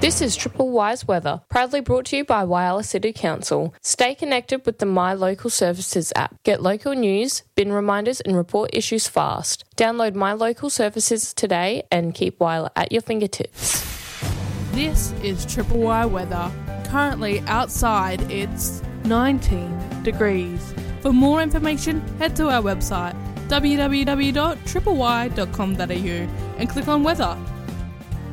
This is Triple Wise Weather, proudly brought to you by Whyalla City Council. Stay connected with the My Local Services app. Get local news, bin reminders and report issues fast. Download My Local Services today and keep Whyalla at your fingertips. This is Triple Y Weather. Currently outside it's 19 degrees. For more information, head to our website www.tripley.com.au and click on weather.